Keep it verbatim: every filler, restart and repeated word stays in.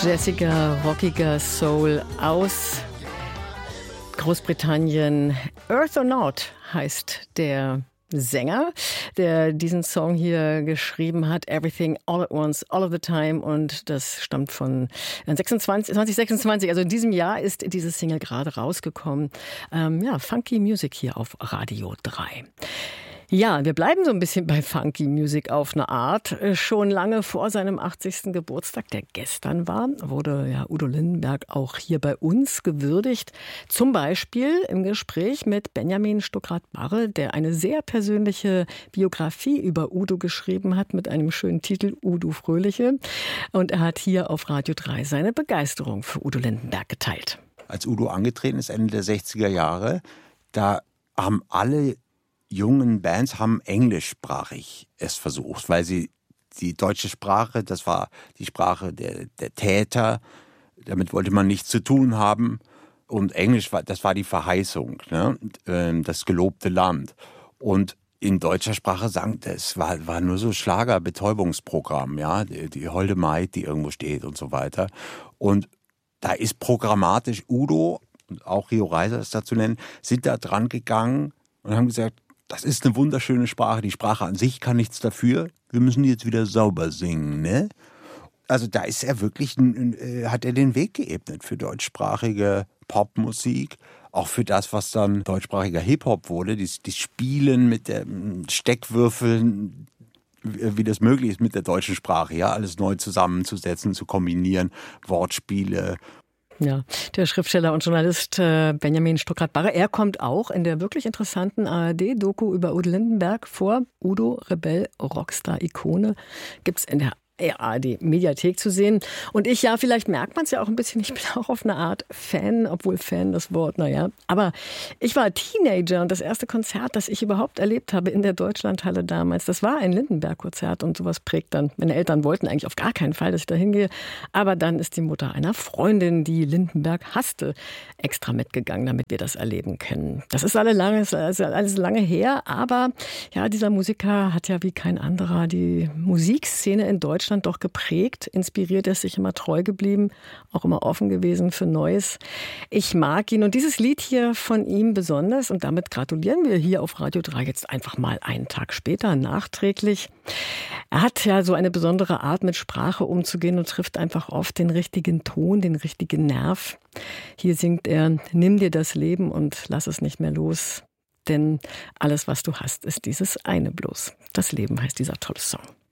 jazziger, rockiger Soul aus Großbritannien. Earthonaut heißt der Sänger, der diesen Song hier geschrieben hat, Everything All at Once, All of the Time, und das stammt von sechsundzwanzig, zwanzig sechsundzwanzig, also in diesem Jahr ist diese Single gerade rausgekommen. Ähm, ja, Funky Music hier auf Radio drei. Ja, wir bleiben so ein bisschen bei Funky Music auf eine Art. Schon lange vor seinem achtzigsten Geburtstag, der gestern war, wurde ja Udo Lindenberg auch hier bei uns gewürdigt. Zum Beispiel im Gespräch mit Benjamin Stuckrad-Barre, der eine sehr persönliche Biografie über Udo geschrieben hat mit einem schönen Titel, Udo Fröhliche. Und er hat hier auf Radio drei seine Begeisterung für Udo Lindenberg geteilt. Als Udo angetreten ist, Ende der sechziger Jahre, da haben alle jungen Bands haben englischsprachig es versucht, weil sie die deutsche Sprache, das war die Sprache der, der Täter, damit wollte man nichts zu tun haben, und Englisch war, das war die Verheißung, ne? Das gelobte Land. Und in deutscher Sprache sang, das war, war nur so Schlager-Betäubungsprogramm, ja, die, die Holde Maid, die irgendwo steht und so weiter. Und da ist programmatisch Udo und auch Rio Reiser ist da zu nennen, sind da dran gegangen und haben gesagt, das ist eine wunderschöne Sprache. Die Sprache an sich kann nichts dafür. Wir müssen jetzt wieder sauber singen, ne? Also da ist er wirklich, äh, hat er den Weg geebnet für deutschsprachige Popmusik. Auch für das, was dann deutschsprachiger Hip-Hop wurde. Die, die Spielen mit den Steckwürfeln, wie das möglich ist mit der deutschen Sprache. Ja, alles neu zusammenzusetzen, zu kombinieren, Wortspiele. Ja, der Schriftsteller und Journalist äh, Benjamin Stuckrad-Barre, er kommt auch in der wirklich interessanten A R D-Doku über Udo Lindenberg vor. Udo, Rebell, Rockstar, Ikone, gibt's in der A R D-Mediathek zu sehen. Und ich, ja, vielleicht merkt man es ja auch ein bisschen, ich bin auch auf eine Art Fan, obwohl Fan das Wort, naja. Aber ich war Teenager und das erste Konzert, das ich überhaupt erlebt habe in der Deutschlandhalle damals, das war ein Lindenberg-Konzert, und sowas prägt dann. Meine Eltern wollten eigentlich auf gar keinen Fall, dass ich da hingehe. Aber dann ist die Mutter einer Freundin, die Lindenberg hasste, extra mitgegangen, damit wir das erleben können. Das ist alles lange, ist alles lange her, aber ja, dieser Musiker hat ja wie kein anderer die Musikszene in Deutschland doch geprägt, inspiriert, er ist sich immer treu geblieben, auch immer offen gewesen für Neues. Ich mag ihn, und dieses Lied hier von ihm besonders, und damit gratulieren wir hier auf Radio drei jetzt einfach mal einen Tag später nachträglich. Er hat ja so eine besondere Art, mit Sprache umzugehen, und trifft einfach oft den richtigen Ton, den richtigen Nerv. Hier singt er, nimm dir das Leben und lass es nicht mehr los, denn alles, was du hast, ist dieses eine bloß. Das Leben heißt dieser tolle Song.